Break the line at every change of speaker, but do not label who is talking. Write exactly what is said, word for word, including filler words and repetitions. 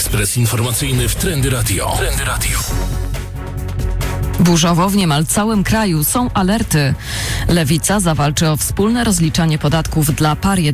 Ekspres informacyjny w Trendy Radio. Trendy Radio.
Burzowo w niemal całym kraju są alerty. Lewica zawalczy o wspólne rozliczanie podatków dla par